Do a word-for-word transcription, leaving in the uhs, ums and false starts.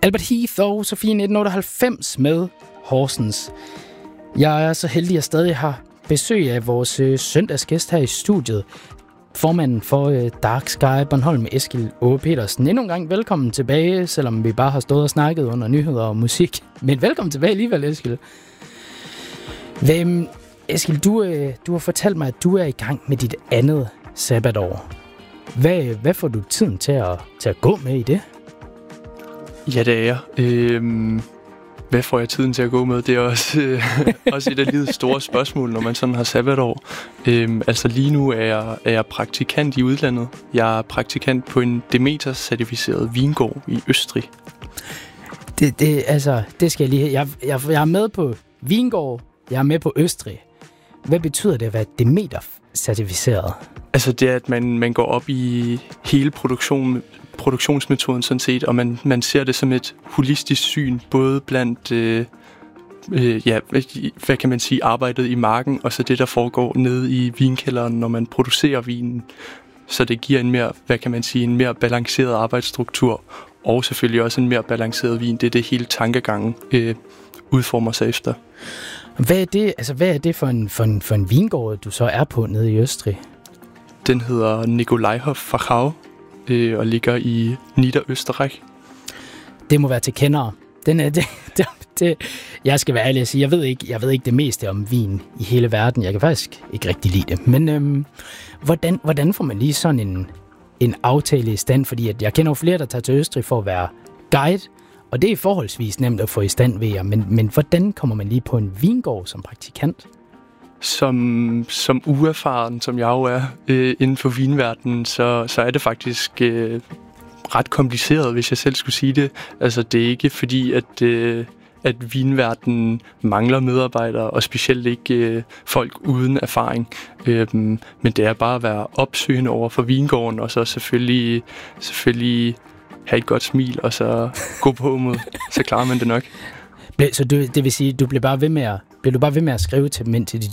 Albert Heath og Sofie nitten otteoghalvfems med Horsens. Jeg er så heldig, at jeg stadig har besøg af vores øh, søndagsgæst her i studiet. Formanden for øh, Dark Sky Bornholm, Eskil Aage Petersen. Endnu en gang velkommen tilbage, selvom vi bare har stået og snakket under nyheder og musik. Men velkommen tilbage alligevel, Eskil. Hvem, Eskil, du, øh, du har fortalt mig, at du er i gang med dit andet sabbatår. Hvad, hvad får du tiden til at, til at gå med i det? Ja, det er jeg. Øhm, hvad får jeg tiden til at gå med? Det er også, øh, også et af livets store spørgsmål, når man sådan har sabbatår. Øhm, altså lige nu er jeg, er jeg praktikant i udlandet. Jeg er praktikant på en Demeter-certificeret vingård i Østrig. Det, det, altså, det skal jeg lige... Jeg, jeg, jeg er med på vingård, jeg er med på Østrig. Hvad betyder det at være Demeter-certificeret? Altså det er, at man, man går op i hele produktionen, produktionsmetoden sådan set, og man, man ser det som et holistisk syn, både blandt, øh, øh, ja, hvad kan man sige, arbejdet i marken, og så det, der foregår nede i vinkælderen, når man producerer vinen. Så det giver en mere, hvad kan man sige, en mere balanceret arbejdsstruktur, og selvfølgelig også en mere balanceret vin. Det er det hele tankegangen øh, udformer sig efter. Hvad er det, altså, hvad er det for en, for, en, for en vingård, du så er på nede i Østrig? Den hedder Nikolaihof Wachau øh, og ligger i Niederösterreich. Det må være til kendere. Den er, det, det, det, jeg skal være ærlig at sige, jeg ved, ikke, jeg ved ikke det meste om vin i hele verden. Jeg kan faktisk ikke rigtig lide det. Men øhm, hvordan, hvordan får man lige sådan en, en aftale i stand? Fordi at jeg kender jo flere, der tager til Østrig for at være guide, og det er forholdsvis nemt at få i stand ved jer. Men, men hvordan kommer man lige på en vingård som praktikant? Som, som uerfaren, som jeg jo er øh, inden for vinverdenen, så, så er det faktisk øh, ret kompliceret, hvis jeg selv skulle sige det. Altså, det er ikke fordi, at, øh, at vinverdenen mangler medarbejdere, og specielt ikke øh, folk uden erfaring. Øh, men det er bare at være opsøgende over for vingården, og så selvfølgelig, selvfølgelig have et godt smil, og så gå på mod, så klarer man det nok. Så du, det vil sige, du bliver bare ved med at, bliver du bare ved med at skrive til dem, indtil de